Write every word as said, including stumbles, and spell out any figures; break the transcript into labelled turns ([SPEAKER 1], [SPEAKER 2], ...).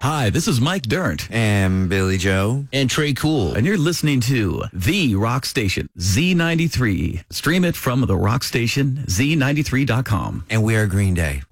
[SPEAKER 1] Hi, this is Mike Dirnt.
[SPEAKER 2] And Billy Joe.
[SPEAKER 3] And Trey Cool.
[SPEAKER 1] And you're listening to The Rock Station, Z ninety-three. Stream it from the rock station, Z ninety-three dot com.
[SPEAKER 2] And we are Green Day.